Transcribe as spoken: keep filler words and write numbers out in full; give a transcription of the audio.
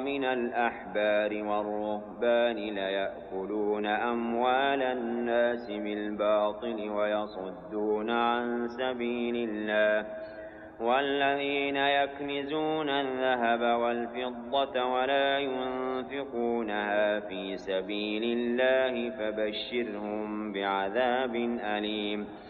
من الأحبار والرهبان ليأكلون أموال الناس بالباطل ويصدون عن سبيل الله والذين يكنزون الذهب والفضة ولا ينفقونها في سبيل الله فبشرهم بعذاب أليم